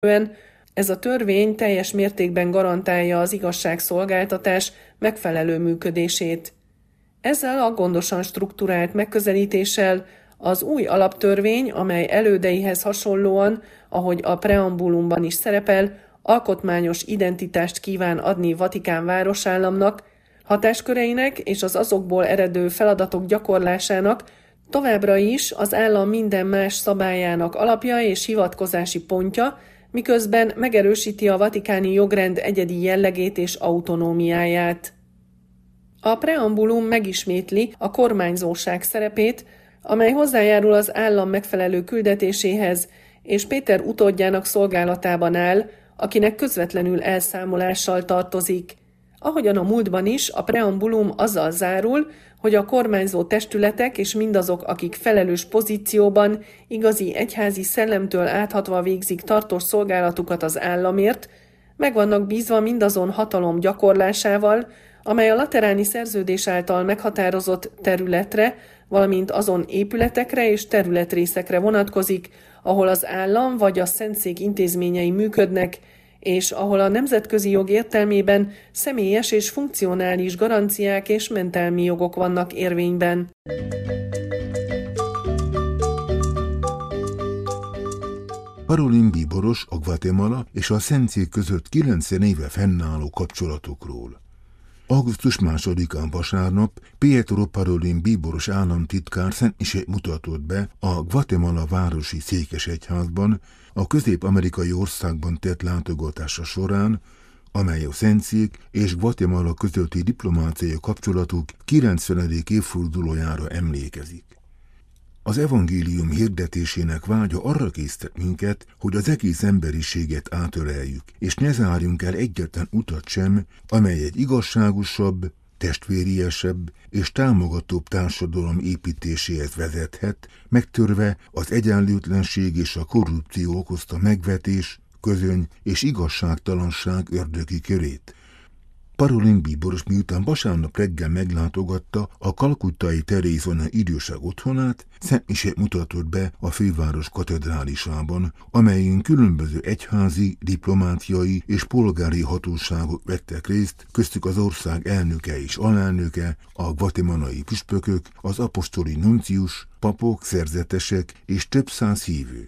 ez a törvény teljes mértékben garantálja az igazságszolgáltatás megfelelő működését. Ezzel a gondosan strukturált megközelítéssel az új alaptörvény, amely elődeihez hasonlóan, ahogy a preambulumban is szerepel, alkotmányos identitást kíván adni Vatikán városállamnak, hatásköreinek és az azokból eredő feladatok gyakorlásának továbbra is az állam minden más szabályának alapja és hivatkozási pontja, miközben megerősíti a vatikáni jogrend egyedi jellegét és autonómiáját. A preambulum megismétli a kormányzóság szerepét, amely hozzájárul az állam megfelelő küldetéséhez, és Péter utódjának szolgálatában áll, akinek közvetlenül elszámolással tartozik. Ahogyan a múltban is, a preambulum azzal zárul, hogy a kormányzó testületek és mindazok, akik felelős pozícióban, igazi egyházi szellemtől áthatva végzik tartós szolgálatukat az államért, meg vannak bízva mindazon hatalom gyakorlásával, amely a lateráni szerződés által meghatározott területre, valamint azon épületekre és területrészekre vonatkozik, ahol az állam vagy a Szentszék intézményei működnek, és ahol a nemzetközi jog értelmében személyes és funkcionális garanciák és mentelmi jogok vannak érvényben. Parolin bíboros a Guatemala és a Szentszék között 90 éve fennálló kapcsolatokról. Augusztus 2-án vasárnap Pietro Parolin bíboros államtitkár szentmisét mutatott be a Guatemala városi székesegyházban a közép-amerikai országban tett látogatása során, amely a Szentszék és Guatemala közötti diplomáciai kapcsolatok 90. évfordulójára emlékezik. Az evangélium hirdetésének vágya arra késztet minket, hogy az egész emberiséget átöleljük, és ne zárjunk el egyetlen utat sem, amely egy igazságosabb, testvériesebb és támogatóbb társadalom építéséhez vezethet, megtörve az egyenlőtlenség és a korrupció okozta megvetés, közöny és igazságtalanság ördögi körét. Parolin bíboros miután vasárnap reggel meglátogatta a kalkuttai Terézona idősek otthonát, szentmisét mutatott be a főváros katedrálisában, amelyen különböző egyházi, diplomáciai és polgári hatóságok vettek részt, köztük az ország elnöke és alelnöke, a guatemalai püspökök, az apostoli nuncius, papok, szerzetesek és több száz hívő.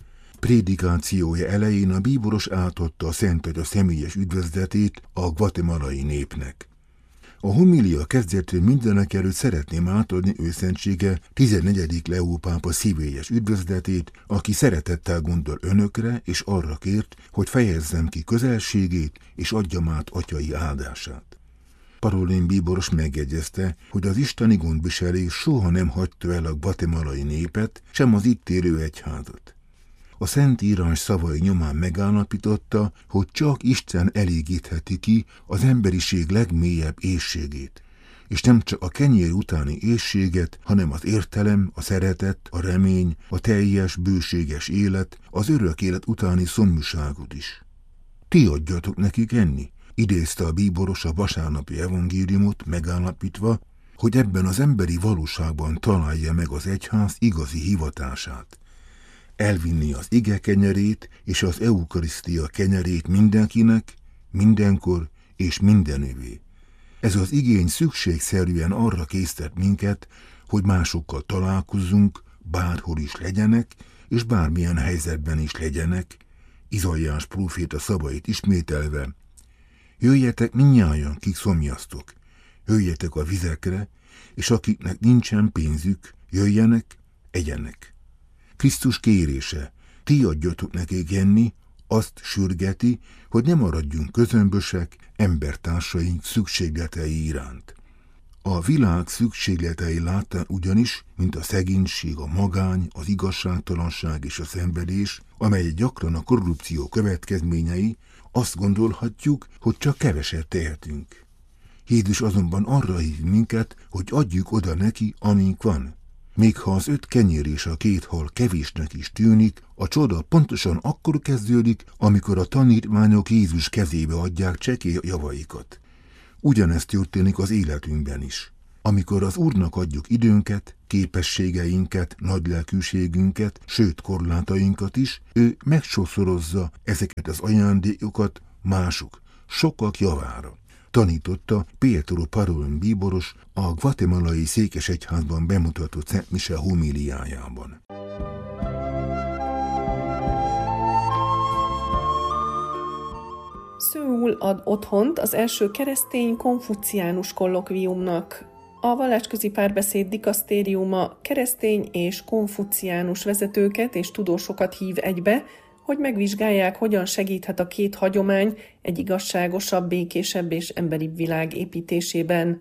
Prédikációja elején a bíboros átadta a Szentatya személyes üdvözletét a guatemalai népnek. A homilia kezdetén mindenekelőtt szeretném átadni őszentsége 14. Leó pápa szívélyes üdvözletét, aki szeretettel gondol önökre, és arra kért, hogy fejezzem ki közelségét, és adjam át atyai áldását. Parolin bíboros megjegyezte, hogy az isteni gondviselés soha nem hagyta el a guatemalai népet, sem az itt élő egyházat. A Szentírás szavai nyomán megállapította, hogy csak Isten elégítheti ki az emberiség legmélyebb éhségét, és nem csak a kenyér utáni éhséget, hanem az értelem, a szeretet, a remény, a teljes, bőséges élet, az örök élet utáni szomjúságot is. Ti adjatok nekik enni, idézte a bíboros a vasárnapi evangéliumot, megállapítva, hogy ebben az emberi valóságban találja meg az egyház igazi hivatását. Elvinni az ige kenyerét és az eukarisztia kenyerét mindenkinek, mindenkor és mindenövé. Ez az igény szükségszerűen arra késztet minket, hogy másokkal találkozzunk, bárhol is legyenek, és bármilyen helyzetben is legyenek, Izaiás próféta szavait ismételve: jöjjetek mindnyájan, kik szomjaztok, jöjjetek a vizekre, és akiknek nincsen pénzük, jöjjenek, egyenek. Krisztus kérése, ti adjatok nekik enni, azt sürgeti, hogy ne maradjunk közömbösek embertársaink szükségletei iránt. A világ szükségletei láttán ugyanis, mint a szegénység, a magány, az igazságtalanság és a szenvedés, amely gyakran a korrupció következményei, azt gondolhatjuk, hogy csak keveset tehetünk. Jézus azonban arra hív minket, hogy adjuk oda neki, amink van. Még ha az 5 kenyér és a 2 hal kevésnek is tűnik, a csoda pontosan akkor kezdődik, amikor a tanítványok Jézus kezébe adják csekély javaikat. Ugyanezt történik az életünkben is. Amikor az Úrnak adjuk időnket, képességeinket, nagylelkűségünket, sőt korlátainkat is, ő megsokszorozza ezeket az ajándékokat mások, sokak javára. Tanította Pietro Parolin bíboros a guatemalai székesegyházban bemutatott Szent Mise homíliájában. Szöul ad otthont az első keresztény konfuciánus kollokviumnak. A vallásközi párbeszéd dikasztériuma keresztény és konfuciánus vezetőket és tudósokat hív egybe, hogy megvizsgálják, hogyan segíthet a két hagyomány egy igazságosabb, békésebb és emberibb világ építésében.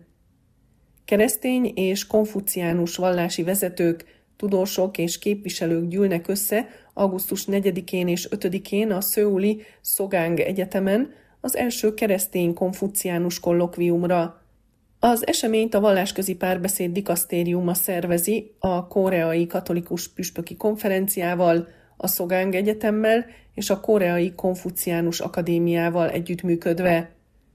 Keresztény és konfuciánus vallási vezetők, tudósok és képviselők gyűlnek össze augusztus 4-én és 5-én a szöuli Sogang Egyetemen az első keresztény konfuciánus kollokviumra. Az eseményt a vallásközi párbeszéd dikasztériuma szervezi a koreai katolikus püspöki konferenciával, a Sogang Egyetemmel és a koreai konfuciánus akadémiával együttműködve.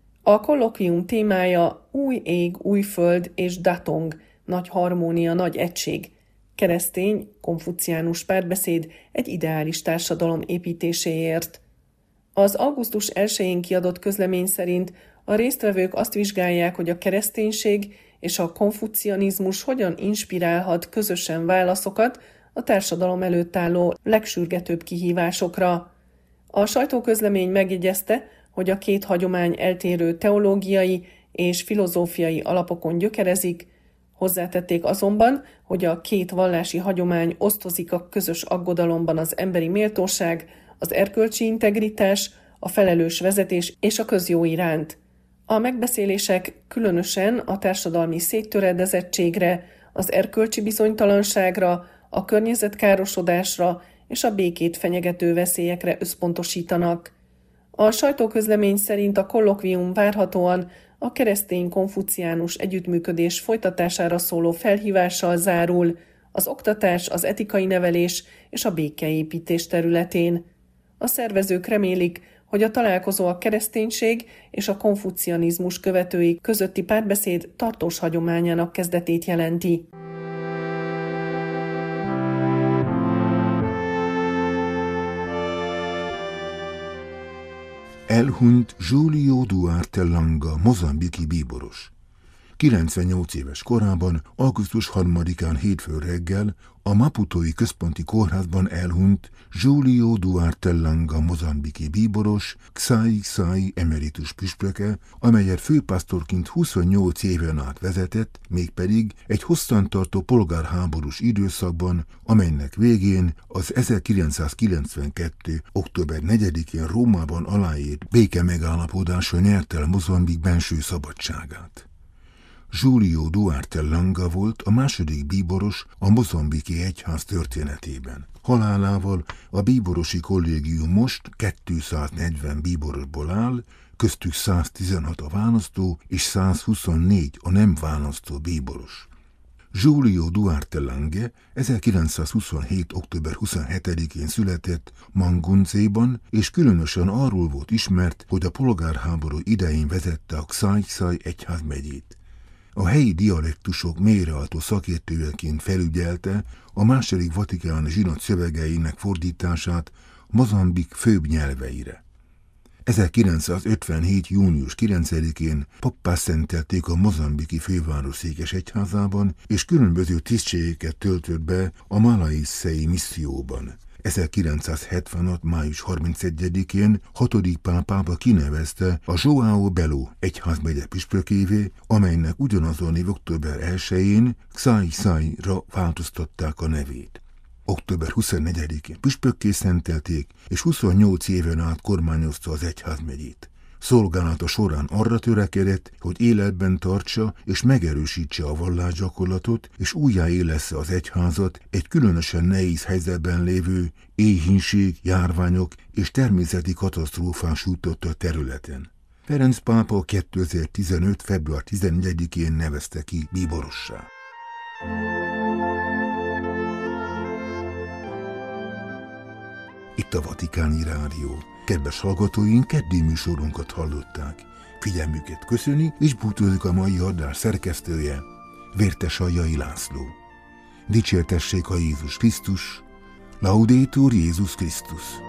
A kollokvium témája új ég, új föld és datong, nagy harmónia, nagy egység, keresztény, konfuciánus párbeszéd egy ideális társadalom építéséért. Az augusztus 1-én kiadott közlemény szerint a résztvevők azt vizsgálják, hogy a kereszténység és a konfucianizmus hogyan inspirálhat közösen válaszokat a társadalom előtt álló legsürgetőbb kihívásokra. A sajtóközlemény megjegyezte, hogy a két hagyomány eltérő teológiai és filozófiai alapokon gyökerezik, hozzátették azonban, hogy a két vallási hagyomány osztozik a közös aggodalomban az emberi méltóság, az erkölcsi integritás, a felelős vezetés és a közjó iránt. A megbeszélések különösen a társadalmi széttöredezettségre, az erkölcsi bizonytalanságra, a környezetkárosodásra és a békét fenyegető veszélyekre összpontosítanak. A sajtóközlemény szerint a kollokvium várhatóan a keresztény konfuciánus együttműködés folytatására szóló felhívással zárul az oktatás, az etikai nevelés és a békeépítés területén. A szervezők remélik, hogy a találkozó a kereszténység és a konfucianizmus követői közötti párbeszéd tartós hagyományának kezdetét jelenti. Elhunyt Júlio Duarte Langa, mozambiki bíboros. 98 éves korában, augusztus 3-án hétfő reggel a Maputói Központi Kórházban elhunyt Júlio Duarte Langa, mozambiki bíboros, Xai emeritus püspöke, amelyet főpásztorként 28 éven át vezetett, mégpedig egy hosszantartó polgárháborús időszakban, amelynek végén az 1992. október 4-én Rómában aláírt béke megállapodása nyerte el Mozambik benső szabadságát. Júlio Duarte Langa volt a második bíboros a mozambiki egyház történetében. Halálával a bíborosi kollégium most 240 bíborosból áll, köztük 116 a választó és 124 a nem választó bíboros. Júlio Duarte Langa 1927. október 27-én született Manguncéban, és különösen arról volt ismert, hogy a polgárháború idején vezette a Xai egyházmegyét. A helyi dialektusok mélyreható szakértőjeként felügyelte a második vatikáni zsinat szövegeinek fordítását Mozambik főbb nyelveire. 1957. június 9-én pappá szentelték a mozambiki főváros székesegyházában, és különböző tisztségeket töltött be a Malaissei misszióban. 1976. május 31-én 6. pápába kinevezte a João Belo egyházmegye püspökévé, amelynek ugyanazon év október 1-én Xai-ra változtatták a nevét. Október 24-én püspökké szentelték, és 28 éven át kormányozta az egyházmegyét. Szolgálata során arra törekedett, hogy életben tartsa és megerősítse a vallásgyakorlatot, és újjáélessze az egyházat egy különösen nehéz helyzetben lévő éhínség, járványok és természeti katasztrófák sújtotta területen. Ferenc pápa 2015. február 14-én nevezte ki bíborossá. Itt a Vatikáni Rádió. Kedves hallgatóink, keddi műsorunkat hallották. Figyelmüket köszöni, és búcsúzik a mai adás szerkesztője, Vértesaljai László. Dicsértessék a Jézus Krisztus, Laudetur Jézus Krisztus.